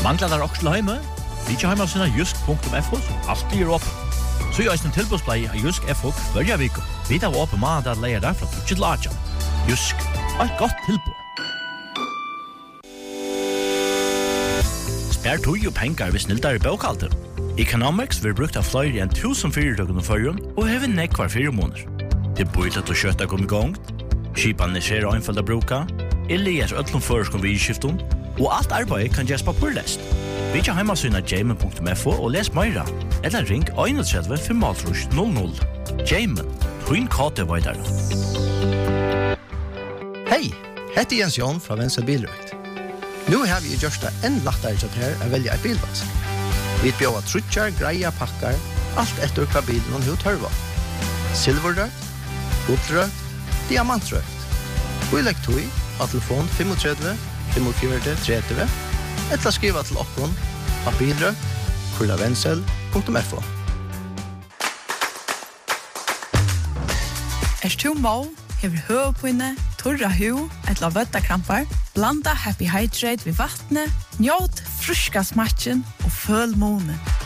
Manglar der også til heime? Vi ikke heima sinna jusk.fo, som alltid åpen. Så gjør en tilbudsblei av Jusk FO hver vik. Vi tar åpen mandag leier der fra 2 til 8. Jusk, et godt tilbud. Spær tog jo penger hvis sniltar i bøkalter. Economics vil brukt av flere enn 1000 fyrirtøkene førjen og hever nekvar 4 måneder. Det er bøylet og kjøttet kom i gang, skipene ser anfølt å bruke, Elias øtlom føreskon ved skiften, og alt arbeid kan gjøres på purlest. Vi ikke heimasynet jamen.fo og les meira, eller ring 31 500 00. Jamen, Twin Kate Vaidar. Hei, heter Jens Jon fra Venstre Bilrøkt. Nå har vi gjort det enn lettere til her å velge et bilvask. Vi bjør trutjar, greia, pakkar, alt etter hva bilen og hva tørva. Silverrøkt, gullrøkt, diamantrøkt. Og i lekktøy av telefon 35 45 30, eller skriva til okkon av bilrøkt@vensel.fo. Du mål, hever høvpinne, torra hu, eller vøttakrampar, blanda Happy Hydrate ved vattnet, njåt fruska smatchen og føl månen.